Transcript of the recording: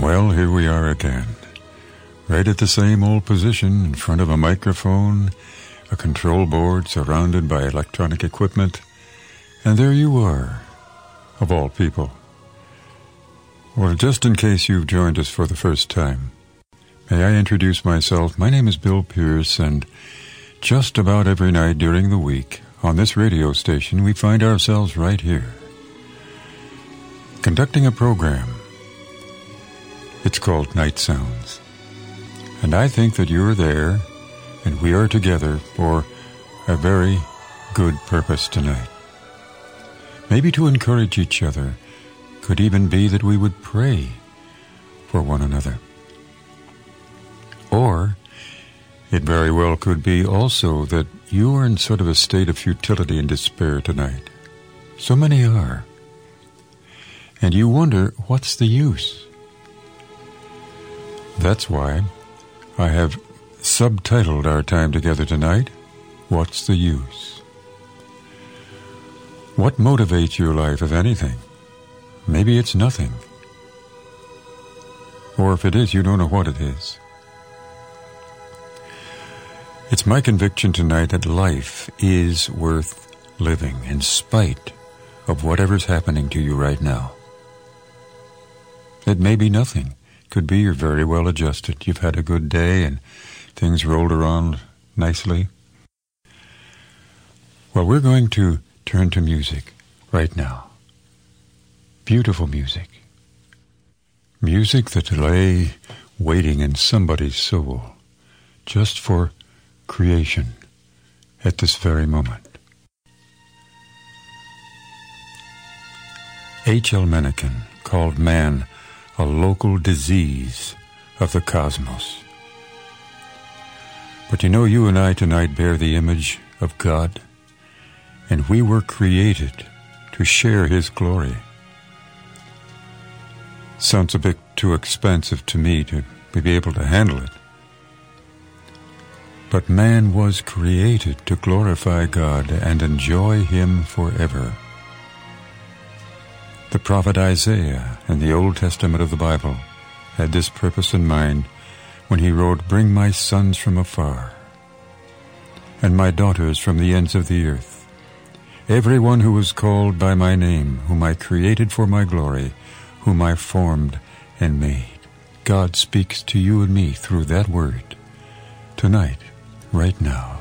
Well, here we are again, right at the same old position in front of a microphone, a control board surrounded by electronic equipment, and there you are, of all people. Well, just in case you've joined us for the first time, may I introduce myself? My name is Bill Pierce, and just about every night during the week on this radio station, we find ourselves right here, conducting a program. It's called Night Sounds. And I think that you're there, and we are together for a very good purpose tonight. Maybe to encourage each other. Could even be that we would pray for one another. Or it very well could be also that you are in sort of a state of futility and despair tonight. So many are. And you wonder, what's the use? That's why I have subtitled our time together tonight, What's the Use? What motivates your life, if anything? Maybe it's nothing. Or if it is, you don't know what it is. It's my conviction tonight that life is worth living in spite of whatever's happening to you right now. It may be nothing. Could be you're very well adjusted. You've had a good day and things rolled around nicely. Well, we're going to turn to music right now. Beautiful music. Music that lay waiting in somebody's soul just for creation at this very moment. H.L. Mencken called man a local disease of the cosmos. But you know, you and I tonight bear the image of God, and we were created to share His glory. Sounds a bit too expensive to me to be able to handle it. But man was created to glorify God and enjoy Him forever. The prophet Isaiah in the Old Testament of the Bible had this purpose in mind when he wrote, "Bring my sons from afar, and my daughters from the ends of the earth, everyone who is called by my name, whom I created for my glory, whom I formed and made." God speaks to you and me through that word tonight, right now.